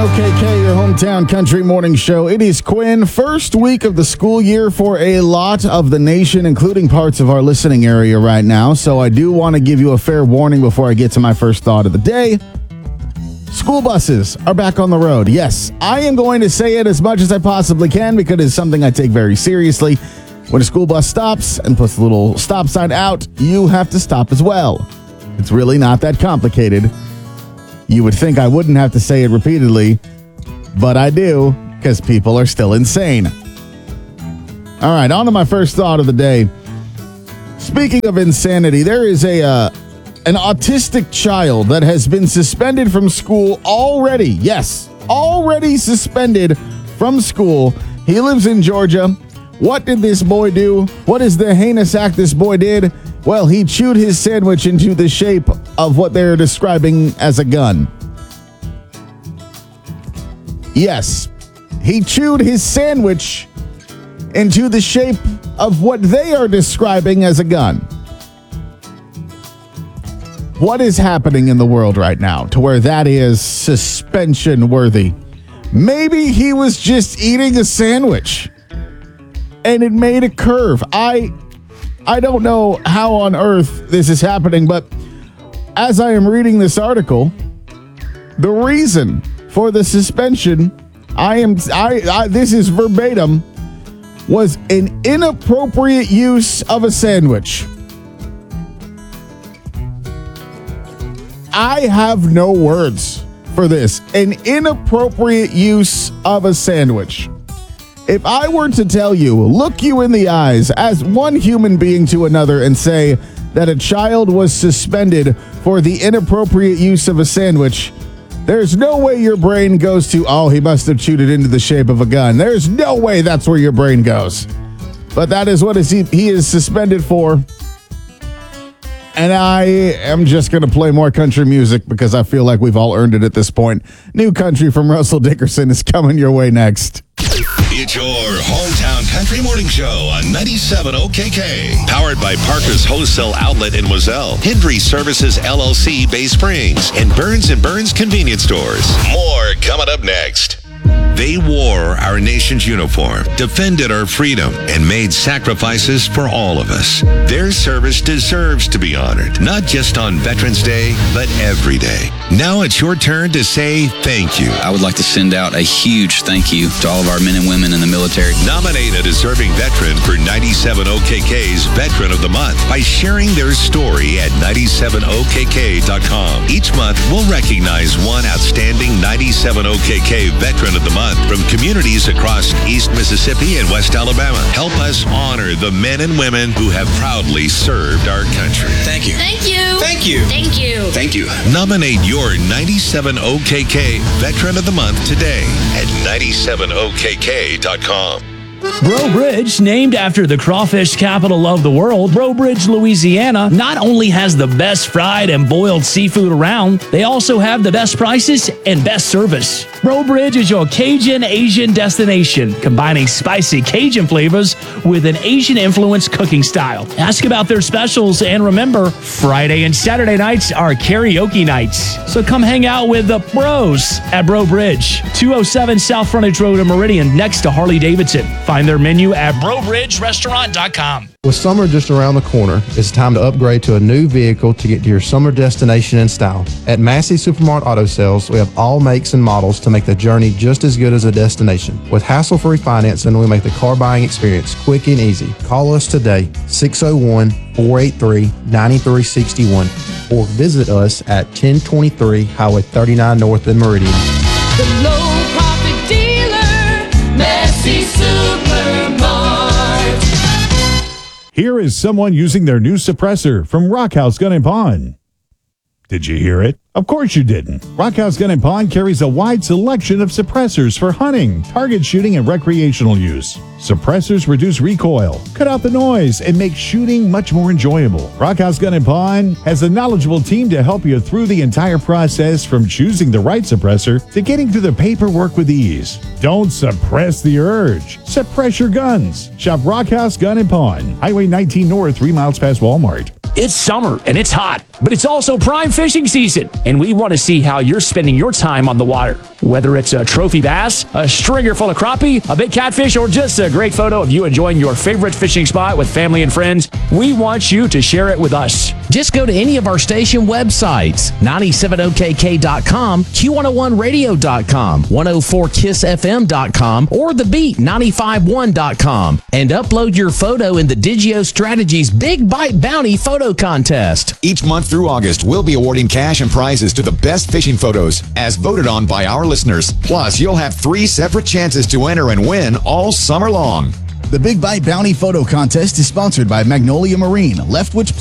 KK, your hometown country morning show. It is Quinn. First week of the school year for a lot of the nation, including parts of our listening area right now. So I do want to give you a fair warning before I get to my first thought of the day. School buses are back on the road. Yes, I am going to say it as much as I possibly can because it's something I take very seriously. When a school bus stops and puts a little stop sign out, you have to stop as well. It's really not that complicated. You would think I wouldn't have to say it repeatedly, but I do, because people are still insane. All right, on to my first thought of the day. Speaking of insanity, there is an autistic child that has been suspended from school already. Yes, already suspended from school. He lives in Georgia. What did this boy do? What is the heinous act this boy did? Well, he chewed his sandwich into the shape of what they're describing as a gun. Yes, he chewed his sandwich into the shape of what they are describing as a gun. What is happening in the world right now to where that is suspension worthy? Maybe he was just eating a sandwich and it made a curve. I don't know how on earth this is happening, but as I am reading this article, the reason for the suspension, this is verbatim, was an inappropriate use of a sandwich. I have no words for this. An inappropriate use of a sandwich. If I were to tell you, look you in the eyes as one human being to another and say that a child was suspended for the inappropriate use of a sandwich, there's no way your brain goes to, oh, he must have chewed it into the shape of a gun. There's no way that's where your brain goes. But that is what he is suspended for. And I am just going to play more country music because I feel like we've all earned it at this point. New country from Russell Dickerson is coming your way next. It's your hometown country morning show on 97 OKK. Powered by Parker's Wholesale Outlet in Moselle, Hendry Services LLC, Bay Springs, and Burns & Burns Convenience Stores. More coming up next. They wore our nation's uniform, defended our freedom, and made sacrifices for all of us. Their service deserves to be honored, not just on Veterans Day, but every day. Now it's your turn to say thank you. I would like to send out a huge thank you to all of our men and women in the military. Nominate a deserving veteran for 97 OKK's Veteran of the Month by sharing their story at 97okk.com. Each month, we'll recognize one outstanding 97 OKK Veteran of the Month from communities across East Mississippi and West Alabama. Help us honor the men and women who have proudly served our country. Thank you. Thank you. Thank you. Thank you. Thank you. Nominate your 97 OKK Veteran of the Month today at 97okk.com. Breaux Bridge, named after the crawfish capital of the world, Breaux Bridge, Louisiana, not only has the best fried and boiled seafood around, they also have the best prices and best service. Breaux Bridge is your Cajun Asian destination, combining spicy Cajun flavors with an Asian-influenced cooking style. Ask about their specials, and remember, Friday and Saturday nights are karaoke nights. So come hang out with the Bros at Breaux Bridge, 207 South Frontage Road in Meridian, next to Harley-Davidson. Find their menu at BreauBridgeRestaurant.com. With summer just around the corner, it's time to upgrade to a new vehicle to get to your summer destination in style. At Massey Supermart Auto Sales, we have all makes and models to make the journey just as good as a destination. With hassle-free financing, we make the car buying experience quick and easy. Call us today, 601-483-9361, or visit us at 1023 Highway 39 North in Meridian. The low profit dealer, Massey Supermart. Here is someone using their new suppressor from Rockhouse Gun & Pawn. Did you hear it? Of course you didn't. Rockhouse Gun & Pawn carries a wide selection of suppressors for hunting, target shooting, and recreational use. Suppressors reduce recoil, cut out the noise, and make shooting much more enjoyable. Rockhouse Gun & Pawn has a knowledgeable team to help you through the entire process, from choosing the right suppressor to getting through the paperwork with ease. Don't suppress the urge. Suppress your guns. Shop Rockhouse Gun & Pawn, Highway 19 North, 3 miles past Walmart. It's summer and it's hot, but it's also prime fishing season, and we want to see how you're spending your time on the water. Whether it's a trophy bass, a stringer full of crappie, a big catfish, or just a great photo of you enjoying your favorite fishing spot with family and friends, we want you to share it with us. Just go to any of our station websites, 970kk.com, Q101radio.com, 104kissfm.com, or The Beat 951.com, and upload your photo in the Digio Strategies Big Bite Bounty Photo Contest. Each month through August, we'll be awarding cash and prizes to the best fishing photos, as voted on by our listeners. Plus, you'll have 3 separate chances to enter and win all summer long. The Big Bite Bounty Photo Contest is sponsored by Magnolia Marine, Leftwich